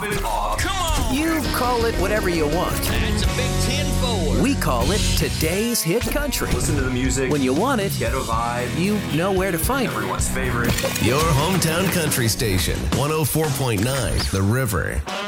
popping off. Come on! You call it whatever you want. That's a big 10-4. We call it today's hit country. Listen to the music. When you want it, Get a vibe. you know where to find it. Everyone's favorite. Your hometown country station, 104.9 The River.